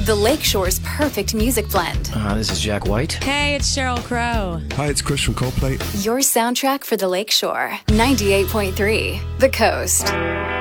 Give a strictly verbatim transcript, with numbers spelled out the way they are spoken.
The Lakeshore's perfect music blend. Uh, this is Jack White. Hey, it's Sheryl Crow. Hi, it's Chris from Coldplay. Your soundtrack for the Lakeshore. ninety-eight point three, The Coast.